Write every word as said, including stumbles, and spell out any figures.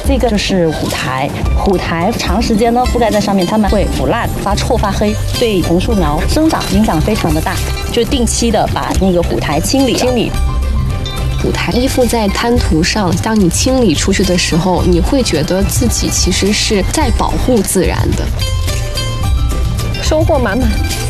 这个就是虎苔，虎苔长时间呢覆盖在上面，它们会腐烂、发臭、发黑，对红树苗生长影响非常的大。就定期的把那个虎苔清理清理。 虎苔依附在滩涂上，当你清理出去的时候，你会觉得自己其实是在保护自然的， 收获满满。